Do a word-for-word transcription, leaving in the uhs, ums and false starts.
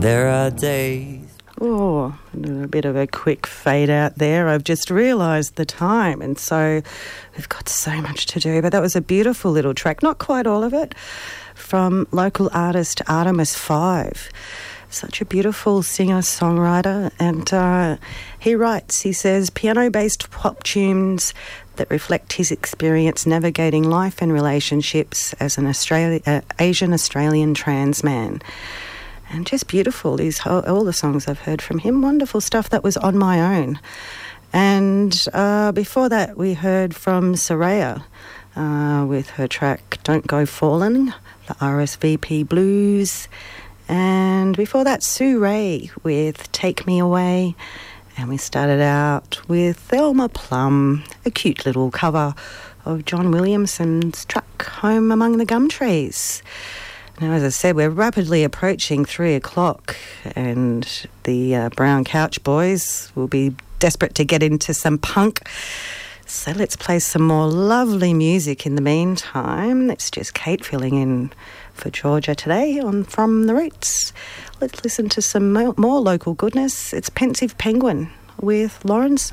There are days. Oh, a bit of a quick fade out there. I've just realised the time, and so we've got so much to do. But that was a beautiful little track, not quite all of it, from local artist Artemis Five. Such a beautiful singer-songwriter, and uh, he writes, he says, piano-based pop tunes that reflect his experience navigating life and relationships as an Australia, uh, Asian-Australian trans man. And just beautiful, these whole, all the songs I've heard from him. Wonderful stuff. That was On My Own. And uh, before that, we heard from Soraya uh, with her track Don't Go Fallin', the R S V P Blues. And before that, Sue Ray with Take Me Away. And we started out with Thelma Plum, a cute little cover of John Williamson's track Home Among the Gum Trees. Now, as I said, we're rapidly approaching three o'clock, and the uh, Brown Couch Boys will be desperate to get into some punk. So let's play some more lovely music in the meantime. It's just Kate filling in for Georgia today on From the Roots. Let's listen to some mo- more local goodness. It's Pensive Penguin with Lawrence.